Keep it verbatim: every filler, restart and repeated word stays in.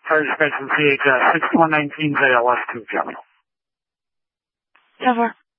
Charger Special C H uh, six one one nine J L S two, Johnny. Cover.